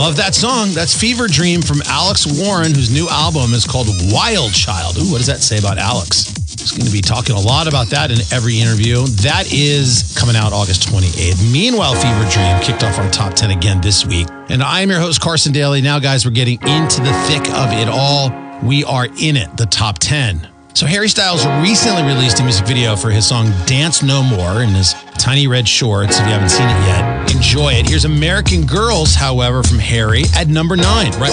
Love that song. That's Fever Dream from Alex Warren, whose new album is called Wild Child. Ooh, what does that say about Alex? He's going to be talking a lot about that in every interview. That is coming out August 28th. Meanwhile, Fever Dream kicked off our top 10 again this week. And I'm your host, Carson Daly. Now, guys, we're getting into the thick of it all. We are in it, the top 10. So Harry Styles recently released a music video for his song Dance No More in his tiny red shorts. If you haven't seen it yet, enjoy it. Here's American Girls, however, from Harry at number 9. Right.